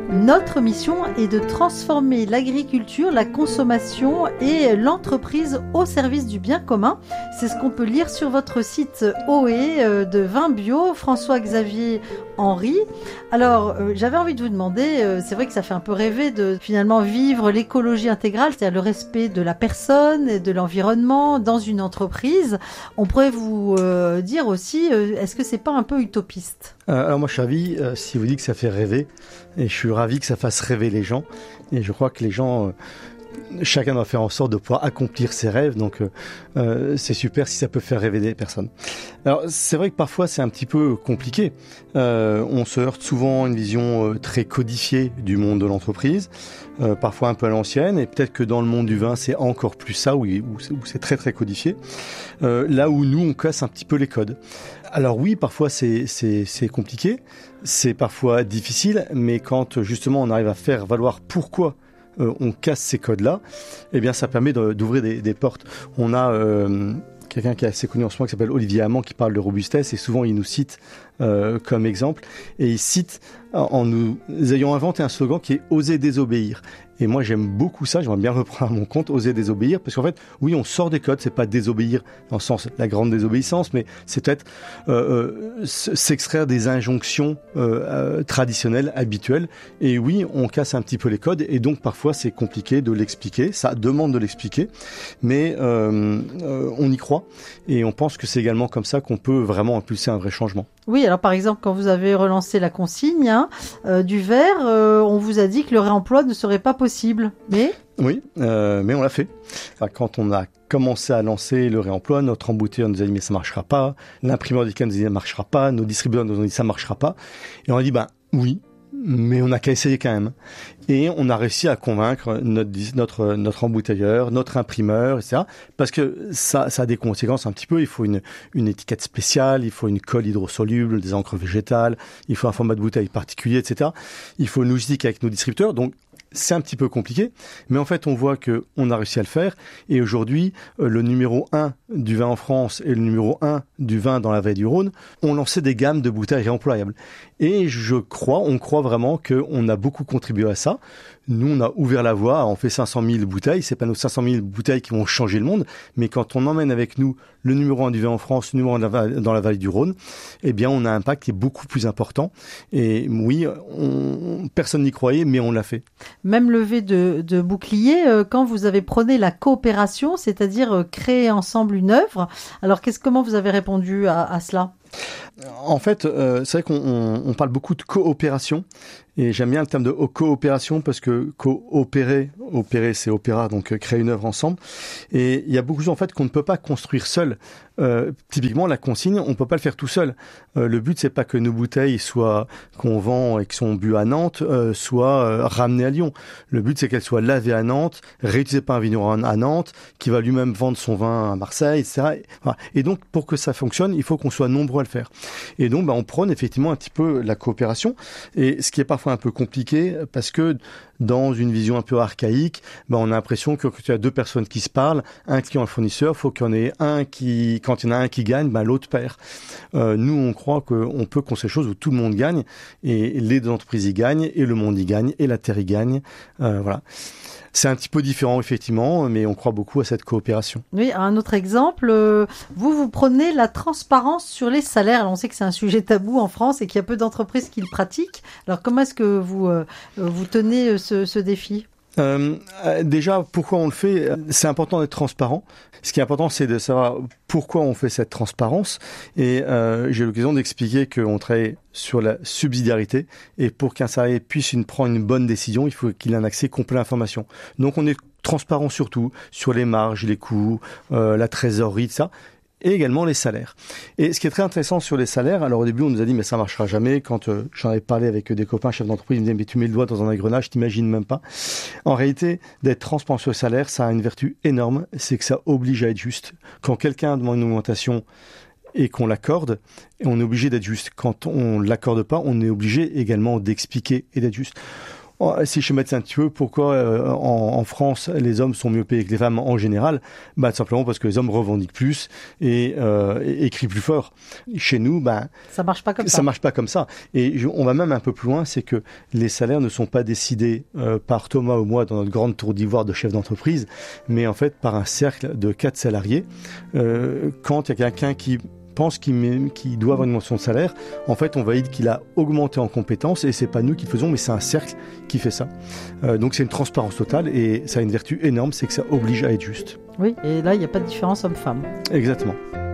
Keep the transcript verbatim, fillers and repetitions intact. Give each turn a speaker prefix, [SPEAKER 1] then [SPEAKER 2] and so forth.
[SPEAKER 1] Notre mission est de transformer l'agriculture, la consommation et l'entreprise au service du bien commun. C'est ce qu'on peut lire sur votre site O E de Vin Bio, François-Xavier Henry. Alors, euh, j'avais envie de vous demander, euh, c'est vrai que ça fait un peu rêver de finalement vivre l'écologie intégrale, c'est-à-dire le respect de la personne et de l'environnement dans une entreprise. On pourrait vous euh, dire aussi, euh, est-ce que c'est pas un peu utopiste ?
[SPEAKER 2] euh, Alors moi je suis ravi euh, si vous dites que ça fait rêver, et je suis ravi que ça fasse rêver les gens, et je crois que les gens... Euh, Chacun doit faire en sorte de pouvoir accomplir ses rêves, donc euh, euh, c'est super si ça peut faire rêver des personnes. Alors c'est vrai que parfois c'est un petit peu compliqué. Euh, on se heurte souvent à une vision euh, très codifiée du monde de l'entreprise, euh, parfois un peu à l'ancienne, et peut-être que dans le monde du vin c'est encore plus ça, où, où, c'est, où c'est très très codifié. Euh, là où nous on casse un petit peu les codes. Alors oui, parfois c'est, c'est, c'est compliqué, c'est parfois difficile, mais quand justement on arrive à faire valoir pourquoi Euh, on casse ces codes-là, eh bien ça permet de, d'ouvrir des, des portes. On a euh, quelqu'un qui est assez connu en ce moment qui s'appelle Olivier Hamon qui parle de robustesse, et souvent il nous cite euh, comme exemple, et il cite en, en nous ayant inventé un slogan qui est « Oser désobéir ». Et moi j'aime beaucoup ça, j'aimerais bien le reprendre à mon compte, oser désobéir, parce qu'en fait, oui, on sort des codes, c'est pas désobéir dans le sens la grande désobéissance, mais c'est peut-être euh, euh, s'extraire des injonctions euh, euh, traditionnelles, habituelles. Et oui, on casse un petit peu les codes, et donc parfois c'est compliqué de l'expliquer, ça demande de l'expliquer, mais euh, euh, on y croit, et on pense que c'est également comme ça qu'on peut vraiment impulser un vrai changement.
[SPEAKER 1] Oui, alors par exemple, quand vous avez relancé la consigne hein, euh, du verre, euh, on vous a dit que le réemploi ne serait pas possible, mais...
[SPEAKER 2] Oui, euh, mais on l'a fait. Enfin, quand on a commencé à lancer le réemploi, notre embouteilleur nous a dit mais ça marchera pas, l'imprimeur du C A M nous a dit ça marchera pas, nos distributeurs nous ont dit ça marchera pas, et on a dit ben oui, mais on n'a qu'à essayer quand même. Et on a réussi à convaincre notre, notre, notre embouteilleur, notre imprimeur, et cetera. Parce que ça, ça a des conséquences un petit peu. Il faut une, une étiquette spéciale, il faut une colle hydrosoluble, des encres végétales, il faut un format de bouteille particulier, et cetera. Il faut une logistique avec nos distributeurs. Donc, c'est un petit peu compliqué, mais en fait, on voit que on a réussi à le faire. Et aujourd'hui, euh, le numéro un du vin en France et le numéro un du vin dans la vallée du Rhône ont lancé des gammes de bouteilles réemployables. Et je crois, on croit vraiment qu'on a beaucoup contribué à ça. Nous, on a ouvert la voie, on fait cinq cent mille bouteilles. C'est pas nos cinq cent mille bouteilles qui vont changer le monde, mais quand on emmène avec nous le numéro un du vin en France, le numéro un dans la vallée du Rhône, eh bien, on a un impact qui est beaucoup plus important. Et oui, on, personne n'y croyait, mais on l'a fait.
[SPEAKER 1] Même levé de, de bouclier, euh, quand vous avez prôné la coopération, c'est-à-dire euh, créer ensemble une œuvre. Alors, qu'est-ce, comment vous avez répondu à, à cela ?
[SPEAKER 2] En fait, euh, c'est vrai qu'on on, on parle beaucoup de coopération, et j'aime bien le terme de coopération parce que coopérer, opérer c'est opéra, donc euh, créer une œuvre ensemble. Et il y a beaucoup de choses en fait qu'on ne peut pas construire seul. Euh, typiquement, la consigne, on peut pas le faire tout seul. Euh, le but, c'est pas que nos bouteilles soient qu'on vend et qui sont bues à Nantes euh, soient euh, ramenées à Lyon. Le but, c'est qu'elles soient lavées à Nantes, réutilisées par un vigneron à Nantes, qui va lui-même vendre son vin à Marseille, et cetera. Et, voilà. Et donc, pour que ça fonctionne, il faut qu'on soit nombreux à le faire. Et donc, bah, on prône effectivement un petit peu la coopération. Et ce qui est parfois un peu compliqué, parce que dans une vision un peu archaïque, bah, on a l'impression que, que tu as deux personnes qui se parlent, un client et un fournisseur, il faut qu'il y en ait un qui, quand il y en a un qui gagne, bah, l'autre perd. Euh, nous, on croit qu'on peut construire des choses où tout le monde gagne, et les deux entreprises y gagnent, et le monde y gagne, et la terre y gagne. Euh, voilà. C'est un petit peu différent, effectivement, mais on croit beaucoup à cette coopération.
[SPEAKER 1] Oui, un autre exemple, euh, vous, vous prenez la transparence sur les salaires. Alors, on sait que c'est un sujet tabou en France et qu'il y a peu d'entreprises qui le pratiquent. Alors, comment est-ce que vous, euh, vous tenez ce, ce défi ?
[SPEAKER 2] Euh, déjà, pourquoi on le fait ? C'est important d'être transparent. Ce qui est important, c'est de savoir pourquoi on fait cette transparence. Et euh, j'ai eu l'occasion d'expliquer qu'on travaille sur la subsidiarité. Et pour qu'un salarié puisse une, prendre une bonne décision, il faut qu'il ait un accès complet à l'information. Donc, on est transparent surtout sur les marges, les coûts, euh, la trésorerie, tout ça. Et également les salaires. Et ce qui est très intéressant sur les salaires, alors au début on nous a dit mais ça marchera jamais, quand euh, j'en avais parlé avec des copains chefs d'entreprise, ils me disaient mais tu mets le doigt dans un engrenage, t'imagines même pas. En réalité, d'être transparent sur le salaire, ça a une vertu énorme, c'est que ça oblige à être juste. Quand quelqu'un demande une augmentation et qu'on l'accorde, et on est obligé d'être juste. Quand on l'accorde pas, on est obligé également d'expliquer et d'être juste. Si je schématise un petit peu, pourquoi euh, en, en France les hommes sont mieux payés que les femmes en général? Bah, tout simplement parce que les hommes revendiquent plus et, euh, et, et crient plus fort. Chez nous, bah,
[SPEAKER 1] ça marche pas comme ça.
[SPEAKER 2] Ça marche pas comme ça. Et je, on va même un peu plus loin, c'est que les salaires ne sont pas décidés euh, par Thomas ou moi dans notre grande tour d'ivoire de chef d'entreprise, mais en fait par un cercle de quatre salariés. Euh, quand il y a quelqu'un qui pense qu'il, qu'il doit avoir une mention de salaire, en fait on valide qu'il a augmenté en compétences et c'est pas nous qui le faisons, mais c'est un cercle qui fait ça. Euh, donc c'est une transparence totale et ça a une vertu énorme, c'est que ça oblige à être juste.
[SPEAKER 1] Oui, et là il n'y a pas de différence homme-femme.
[SPEAKER 2] Exactement.